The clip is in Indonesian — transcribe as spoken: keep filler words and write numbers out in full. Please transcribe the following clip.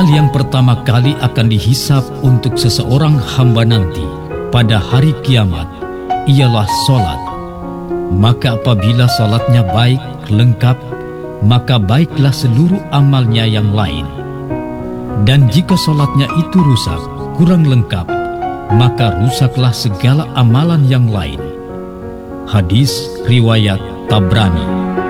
Amal yang pertama kali akan dihisap untuk seseorang hamba nanti pada hari kiamat ialah solat. Maka apabila solatnya baik, lengkap, maka baiklah seluruh amalnya yang lain. Dan jika solatnya itu rusak, kurang lengkap, maka rusaklah segala amalan yang lain. Hadis riwayat Tabrani.